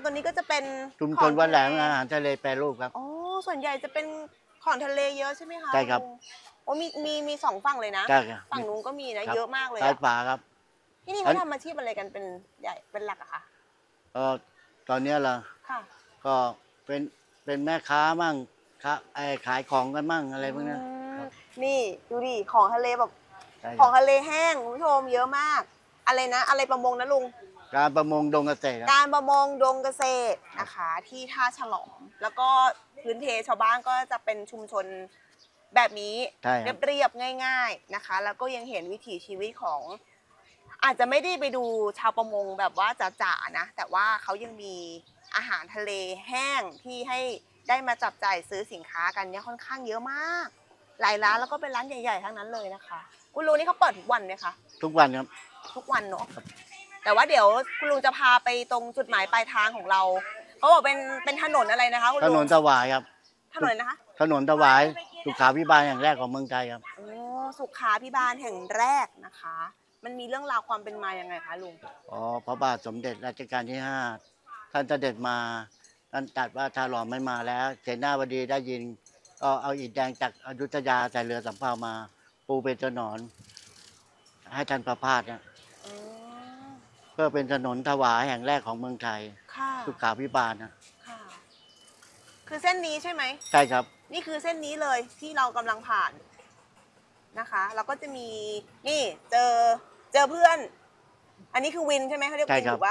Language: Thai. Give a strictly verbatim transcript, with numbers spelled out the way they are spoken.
ตัวนี้ก็จะเป็นชุมชนวัดแหลมอาหารทะเลแปรรูปครับอ๋อส่วนใหญ่จะเป็นของทะเลเยอะใช่ไหมคะใช่ครับโอ้มีมีมีสองฝั่งเลยนะใช่ครับฝั่งนู้นก็มีนะเยอะมากเลยซ้ายขวาครับที่นี่เขาทำอาชีพอะไรกันเป็นใหญ่เป็นหลักอะคะเออตอนนี้เราค่ะก็เป็นเป็นแม่ค้ามั่งค้าไอ้ขายของกันมั่งอะไรพวกนี้ครับนี่ดูดิของทะเลแบบใช่คขรัอบ งทะเลแห้งคุณผู้ชมเยอะมาก อะไรนะ อะไรประมงนะลุงการประมงดงเกษตรครับการประมงดงเกษตรนะคะ ที่ท่าฉลอม แล้วก็พื้นเพชาวบ้านก็จะเป็นชุมชนแบบนี้ใช่คเรีรัยบบเรียบๆง่าย ๆนะคะ แล้วก็ยังเห็นวิถีชีวิตของ อาจจะไม่ได้ไปดูชาวประมงแบบว่าจ๋าๆนะ แต่ว่าเขายังมีอาหารทะเลแห้งที่ให้ได้มาจับจ่ายซื้อสินค้ากันเนี่ยค่อนข้างเยอะมาก หลายร้านแล้วก็เป็นร้านใหญ่ๆทั้งนั้นเลยนะคะคุณลุงนี่เขาเปิดทุกวันไหมคะทุกวันครับทุกวันเนาะแต่ว่าเดี๋ยวคุณลุงจะพาไปตรงจุดหมายปลายทางของเราเขาบอกเป็นเป็นถนนอะไรนะคะคุณถลุนงนถวายครับถนนนะคะถนนถวายสุขาพิบาลอย่างแรกของเมืองไทยครับโอ้สุขาพิบาลแห่งแรกนะคะ มันมีเรื่องราวความเป็นมายังไงคะลุงอ๋อพระบาทสมเด็จรัชกาลที่ห้าท่านเสด็จมาท่านตรัสว่าถ้าหลอมไม่มาแล้วเสนาบดีได้ยิน ก็เอาอิฐแดงจากอยุธยาใส่เรือสำเภามา ปูเป็นถนนให้ท่านประพาสนะอ๋อเพื่อเป็นถนนถวายแห่งแรกของเมืองไทยค่ะสุขาพิบาลนะค่ะ คือเส้นนี้ใช่ไหมใช่ครับนี่คือเส้นนี้เลยที่เรากำลังผ่านนะคะแล้วก็จะมีนี่เจอเจอเพื่อน อันนี้คือวินใช่ไหมเขาเรียกใช่วินครัถูบกปะ